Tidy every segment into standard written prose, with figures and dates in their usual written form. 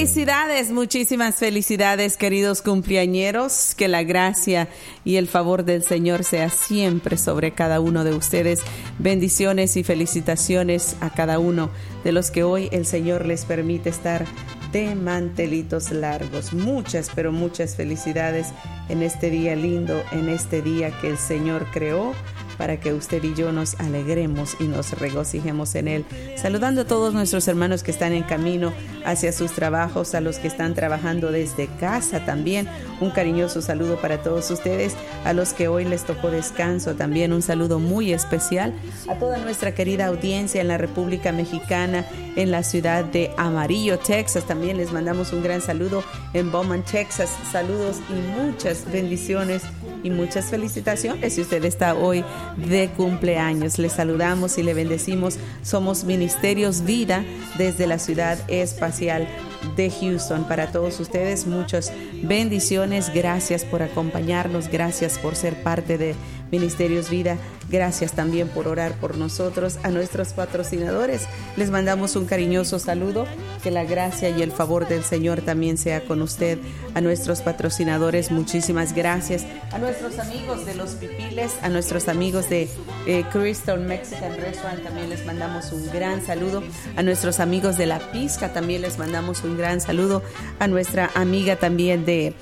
Felicidades, muchísimas felicidades, queridos cumpleañeros. Que la gracia y el favor del Señor sea siempre sobre cada uno de ustedes. Bendiciones y felicitaciones a cada uno de los que hoy el Señor les permite estar de mantelitos largos. Muchas, pero muchas felicidades en este día lindo, en este día que el Señor creó, para que usted y yo nos alegremos y nos regocijemos en Él. Saludando a todos nuestros hermanos que están en camino hacia sus trabajos, a los que están trabajando desde casa también. Un cariñoso saludo para todos ustedes, a los que hoy les tocó descanso también. Un saludo muy especial a toda nuestra querida audiencia en la República Mexicana, en la ciudad de Amarillo, Texas. También les mandamos un gran saludo en Beaumont, Texas. Saludos y muchas bendiciones y muchas felicitaciones si usted está hoy de cumpleaños. Le saludamos y le bendecimos. Somos Ministerios Vida desde la ciudad espacial de Houston. Para todos ustedes, muchas bendiciones. Gracias por acompañarnos. Gracias por ser parte de Ministerios Vida. Gracias también por orar por nosotros. A nuestros patrocinadores les mandamos un cariñoso saludo. Que la gracia y el favor del Señor también sea con usted. A nuestros patrocinadores, muchísimas gracias. A nuestros amigos de Los Pipiles, a nuestros amigos de Crystal Mexican Restaurant, también les mandamos un gran saludo. A nuestros amigos de La Pizca también les mandamos un gran saludo. A nuestra amiga también de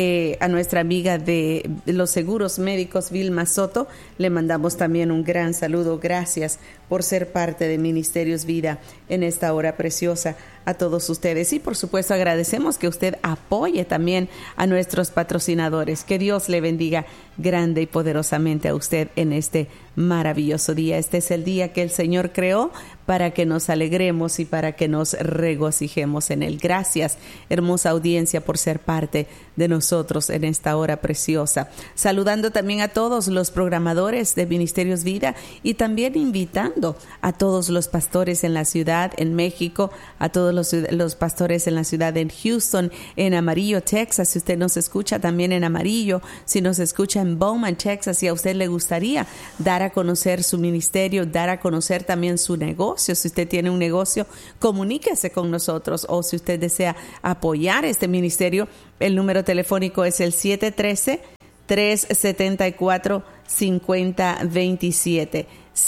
los seguros médicos, Vilma Soto, le mandamos también un gran saludo. Gracias por ser parte de Ministerios Vida en esta hora preciosa a todos ustedes. Y por supuesto agradecemos que usted apoye también a nuestros patrocinadores. Que Dios le bendiga grande y poderosamente a usted en este maravilloso día. Este es el día que el Señor creó para que nos alegremos y para que nos regocijemos en Él. Gracias, hermosa audiencia, por ser parte de nosotros en esta hora preciosa. Saludando también a todos los programadores de Ministerios Vida y también invitando a todos los pastores en la ciudad, en México, a todos los pastores en la ciudad en Houston, en Amarillo, Texas. Si usted nos escucha también en Amarillo, si nos escucha en Beaumont, Texas, y a usted le gustaría dar a conocer su ministerio, dar a conocer también su negocio. Si usted tiene un negocio, comuníquese con nosotros, o si usted desea apoyar este ministerio, el número telefónico es el 713-374-5027.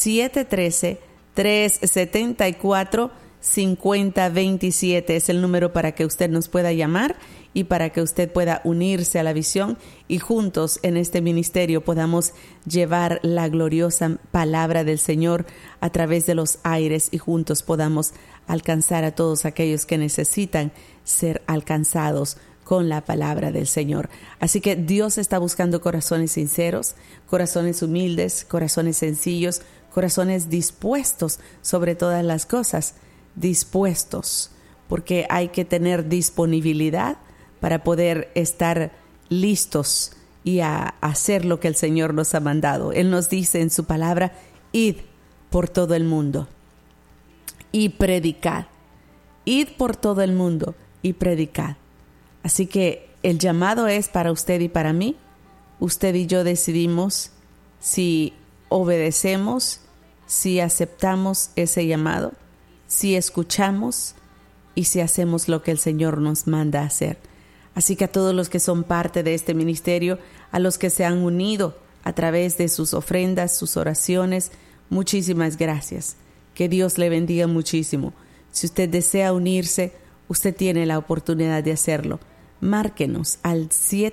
713-374-5027 es el número para que usted nos pueda llamar y para que usted pueda unirse a la visión y juntos en este ministerio podamos llevar la gloriosa palabra del Señor a través de los aires y juntos podamos alcanzar a todos aquellos que necesitan ser alcanzados con la palabra del Señor. Así que Dios está buscando corazones sinceros, corazones humildes, corazones sencillos, corazones dispuestos sobre todas las cosas, dispuestos, porque hay que tener disponibilidad para poder estar listos y a hacer lo que el Señor nos ha mandado. Él nos dice en su palabra: id por todo el mundo y predicad. Id por todo el mundo y predicad. Así que el llamado es para usted y para mí. Usted y yo decidimos si obedecemos, si aceptamos ese llamado, si escuchamos y si hacemos lo que el Señor nos manda a hacer. Así que a todos los que son parte de este ministerio, a los que se han unido a través de sus ofrendas, sus oraciones, muchísimas gracias. Que Dios le bendiga muchísimo. Si usted desea unirse, usted tiene la oportunidad de hacerlo. Márquenos al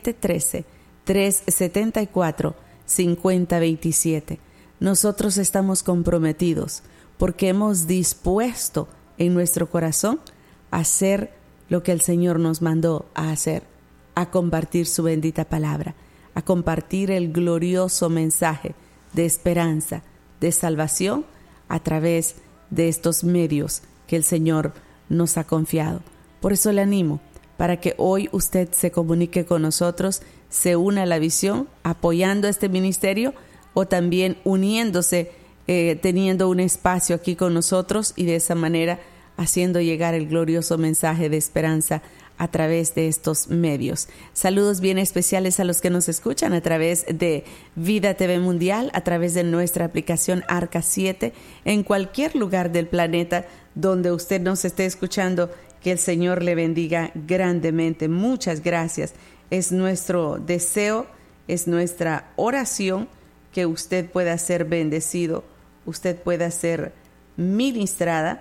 713-374-5027. Nosotros estamos comprometidos porque hemos dispuesto en nuestro corazón a hacer lo que el Señor nos mandó a hacer, a compartir su bendita palabra, a compartir el glorioso mensaje de esperanza, de salvación a través de estos medios que el Señor nos ha confiado. Por eso le animo para que hoy usted se comunique con nosotros, se una a la visión, apoyando este ministerio o también uniéndose, teniendo un espacio aquí con nosotros y de esa manera haciendo llegar el glorioso mensaje de esperanza a través de estos medios. Saludos bien especiales a los que nos escuchan a través de Vida TV Mundial, a través de nuestra aplicación Arca 7, en cualquier lugar del planeta donde usted nos esté escuchando. Que el Señor le bendiga grandemente. Muchas gracias. Es nuestro deseo, es nuestra oración que usted pueda ser bendecido, usted pueda ser ministrado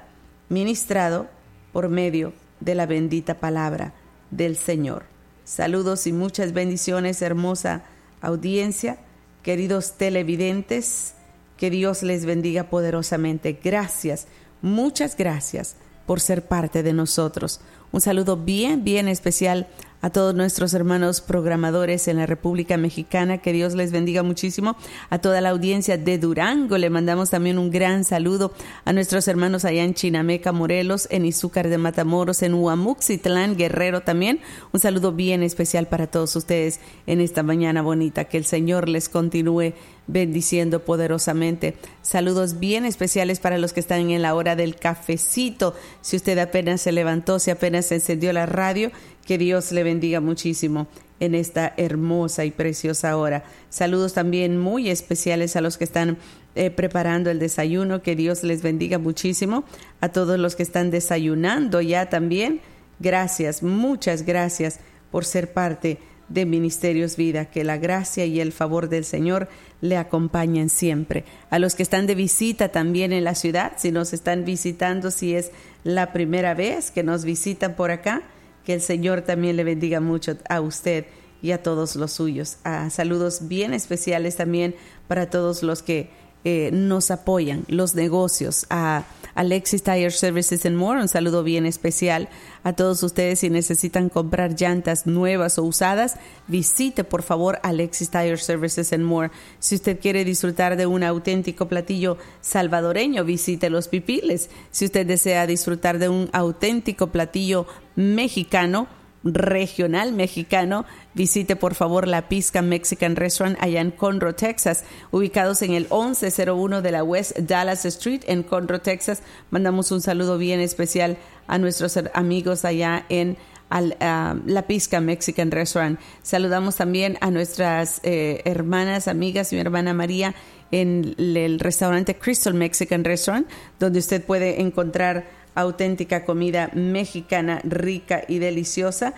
por medio de la bendita palabra del Señor. Saludos y muchas bendiciones, hermosa audiencia, queridos televidentes, que Dios les bendiga poderosamente. Gracias, muchas gracias por ser parte de nosotros. Un saludo bien especial a todos nuestros hermanos programadores en la República Mexicana, que Dios les bendiga muchísimo. A toda la audiencia de Durango le mandamos también un gran saludo. A nuestros hermanos allá en Chinameca, Morelos, en Izúcar de Matamoros, en Huamuxitlán, Guerrero también. Un saludo bien especial para todos ustedes en esta mañana bonita. Que el Señor les continúe bendiciendo poderosamente. Saludos bien especiales para los que están en la hora del cafecito. Si usted apenas se levantó, si apenas encendió la radio, que Dios le bendiga muchísimo en esta hermosa y preciosa hora. Saludos también muy especiales a los que están preparando el desayuno. Que Dios les bendiga muchísimo. A todos los que están desayunando ya también. Gracias, muchas gracias por ser parte de Ministerios Vida. Que la gracia y el favor del Señor le acompañen siempre. A los que están de visita también en la ciudad, si nos están visitando, si es la primera vez que nos visitan por acá, que el Señor también le bendiga mucho a usted y a todos los suyos. Saludos bien especiales también para todos los que nos apoyan, los negocios, a Alexis Tire Services and More. Un saludo bien especial a todos ustedes. Si necesitan comprar llantas nuevas o usadas, visite por favor Alexis Tire Services and More. Si usted quiere disfrutar de un auténtico platillo salvadoreño, visite Los Pipiles. Si usted desea disfrutar de un auténtico platillo mexicano, regional mexicano, visite por favor La Pizca Mexican Restaurant allá en Conroe, Texas, ubicados en el 1101 de la West Dallas Street en Conroe, Texas. Mandamos un saludo bien especial a nuestros amigos allá en La Pizca Mexican Restaurant. Saludamos también a nuestras hermanas, amigas, mi hermana María, en el restaurante Crystal Mexican Restaurant, donde usted puede encontrar auténtica comida mexicana rica y deliciosa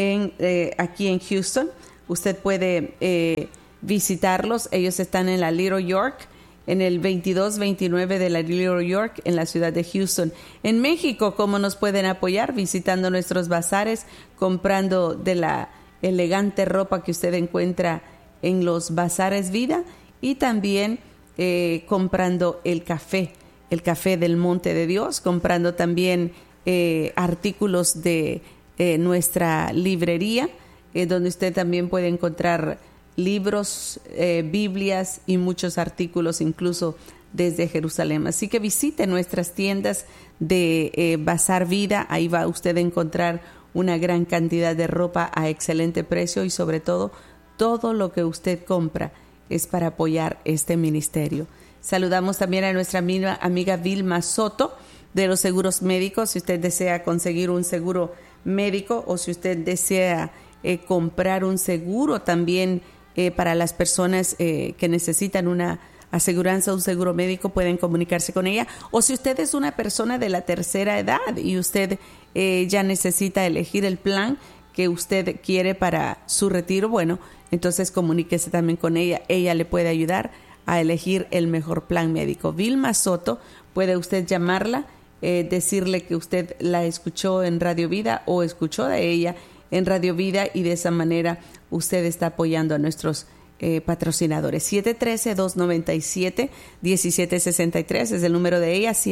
aquí en Houston. Usted puede visitarlos. Ellos están en la Little York, en el 2229 de la Little York, en la ciudad de Houston. En México, ¿cómo nos pueden apoyar? Visitando nuestros bazares, comprando de la elegante ropa que usted encuentra en los bazares Vida, y también comprando el café del Monte de Dios, comprando también artículos de nuestra librería, donde usted también puede encontrar libros, Biblias y muchos artículos, incluso desde Jerusalén. Así que visite nuestras tiendas de Bazar Vida. Ahí va usted a encontrar una gran cantidad de ropa a excelente precio, y sobre todo lo que usted compra es para apoyar este ministerio. Saludamos también a nuestra amiga Vilma Soto de los seguros médicos. Si usted desea conseguir un seguro médico, o si usted desea comprar un seguro también para las personas que necesitan una aseguranza, un seguro médico, pueden comunicarse con ella. O si usted es una persona de la tercera edad y usted ya necesita elegir el plan que usted quiere para su retiro, bueno, entonces comuníquese también con ella. Ella le puede ayudar a elegir el mejor plan médico. Vilma Soto, puede usted llamarla, decirle que usted la escuchó en Radio Vida o escuchó de ella en Radio Vida, y de esa manera usted está apoyando a nuestros patrocinadores. 713-297-1763 es el número de ella,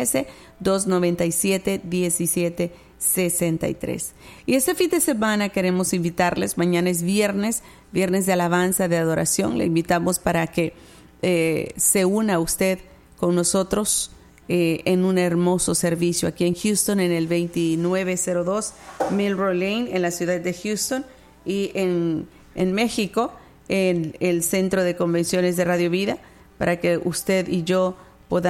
713-297-1763. Y este fin de semana queremos invitarles. Mañana es viernes de alabanza, de adoración. Le invitamos para que se una usted con nosotros en un hermoso servicio aquí en Houston, en el 2902 Milroy Lane, en la ciudad de Houston, y en México, en el Centro de Convenciones de Radio Vida, para que usted y yo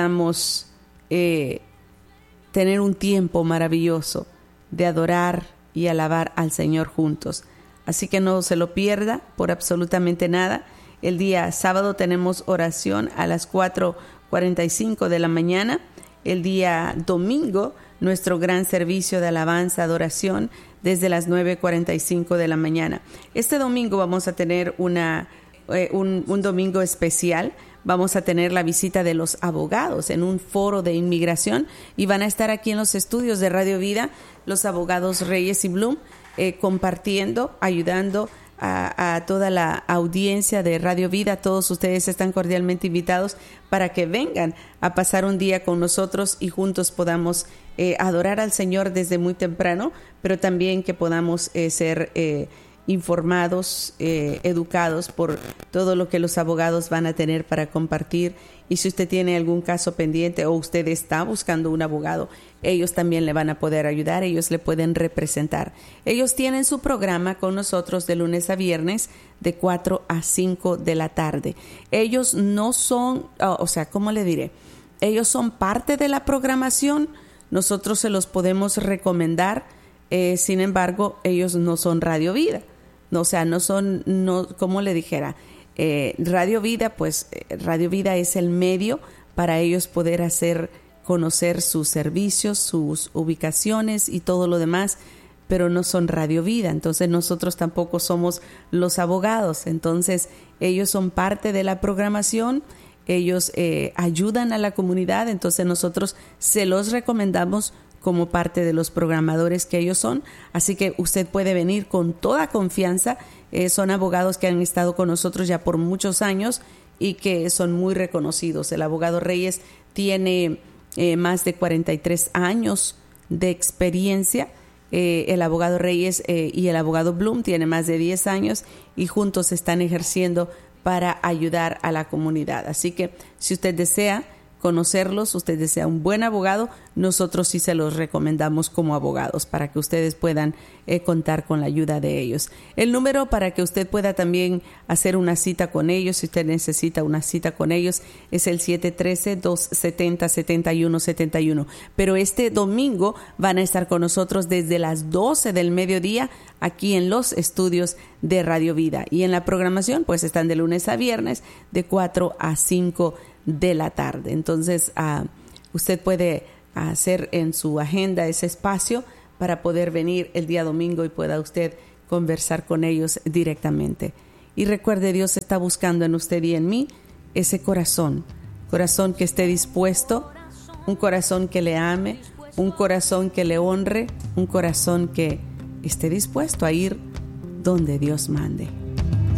podamos tener un tiempo maravilloso de adorar, y alabar al Señor juntos. Así que no se lo pierda por absolutamente nada. El día sábado tenemos oración a las 4:45 de la mañana. El día domingo, nuestro gran servicio de alabanza, adoración, desde las 9:45 de la mañana. Este domingo vamos a tener un domingo especial. Vamos a tener la visita de los abogados en un foro de inmigración y van a estar aquí en los estudios de Radio Vida los abogados Reyes y Bloom compartiendo, ayudando a toda la audiencia de Radio Vida. Todos ustedes están cordialmente invitados para que vengan a pasar un día con nosotros y juntos podamos adorar al Señor desde muy temprano, pero también que podamos ser informados, educados por todo lo que los abogados van a tener para compartir. Y si usted tiene algún caso pendiente o usted está buscando un abogado, ellos también le van a poder ayudar, ellos le pueden representar. Ellos tienen su programa con nosotros de lunes a viernes de 4 a 5 de la tarde. Ellos no son, ¿cómo le diré? Ellos son parte de la programación, nosotros se los podemos recomendar, sin embargo, ellos no son Radio Vida. ¿Cómo le dijera? Radio Vida, pues Radio Vida es el medio para ellos poder hacer conocer sus servicios, sus ubicaciones y todo lo demás, pero no son Radio Vida. Entonces nosotros tampoco somos los abogados. Entonces ellos son parte de la programación, ellos ayudan a la comunidad, entonces nosotros se los recomendamos como parte de los programadores que ellos son. Así que usted puede venir con toda confianza. Son abogados que han estado con nosotros ya por muchos años y que son muy reconocidos. El abogado Reyes tiene más de 43 años de experiencia. El abogado Reyes y el abogado Bloom tienen más de 10 años y juntos están ejerciendo para ayudar a la comunidad. Así que si usted desea conocerlos, usted desea un buen abogado, nosotros sí se los recomendamos como abogados para que ustedes puedan contar con la ayuda de ellos. El número para que usted pueda también hacer una cita con ellos, si usted necesita una cita con ellos, es el 713-270-7171. Pero este domingo van a estar con nosotros desde las 12 del mediodía aquí en los estudios de Radio Vida. Y en la programación pues están de lunes a viernes de 4 a 5 de la tarde. Entonces usted puede hacer en su agenda ese espacio para poder venir el día domingo y pueda usted conversar con ellos directamente. Y recuerde, Dios está buscando en usted y en mí ese corazón que esté dispuesto, un corazón que le ame, un corazón que le honre, un corazón que esté dispuesto a ir donde Dios mande.